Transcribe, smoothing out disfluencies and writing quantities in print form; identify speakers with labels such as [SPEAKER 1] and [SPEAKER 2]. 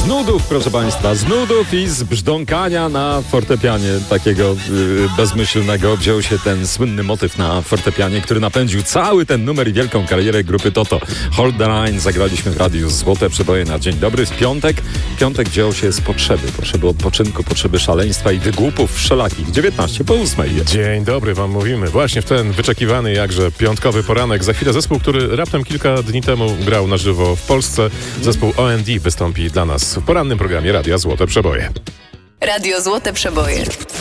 [SPEAKER 1] Z nudów, proszę Państwa, z nudów i z brzdąkania na fortepianie takiego bezmyślnego wziął się ten słynny motyw na fortepianie, który napędził cały ten numer i wielką karierę grupy Toto. Hold the Line zagraliśmy w radiu Złote Przeboje na dzień dobry. W piątek wziął się z potrzeby odpoczynku, potrzeby szaleństwa i wygłupów wszelakich. 19:08.
[SPEAKER 2] Dzień dobry wam mówimy. Właśnie w ten wyczekiwany jakże piątkowy poranek. Za chwilę zespół, który raptem kilka dni temu grał na żywo w Polsce. Zespół OND wystąpi dla nas w porannym programie Radia Złote Przeboje.
[SPEAKER 3] Radio Złote Przeboje.